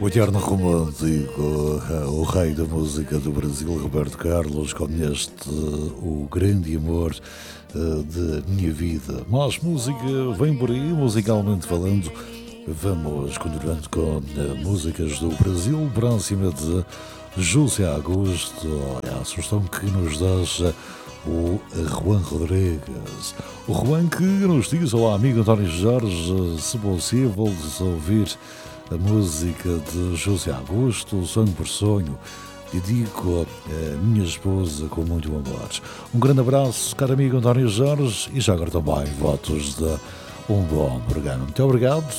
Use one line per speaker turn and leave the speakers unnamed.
O eterno romântico, o rei da música do Brasil, Roberto Carlos, com este o grande amor da minha vida. Mas música vem por aí, musicalmente falando. Vamos continuando com músicas do Brasil, próxima de José Augusto, a sugestão que nos deixa o Juan Rodrigues. O Juan que nos diz: olá amigo António Jorge, se possível ouvir a música de José Augusto, Sonho por Sonho, dedico a minha esposa com muito amor. Um grande abraço, caro amigo António Jorge, e já agora também votos de um bom programa. Muito obrigado